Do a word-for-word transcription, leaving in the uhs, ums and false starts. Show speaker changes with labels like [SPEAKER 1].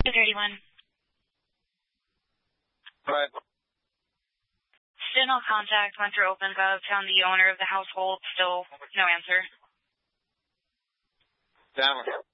[SPEAKER 1] two thirty-one.
[SPEAKER 2] Right.
[SPEAKER 1] Still no contact. Went through OpenGov. Found the owner of the household. Still no answer.
[SPEAKER 2] Damn it.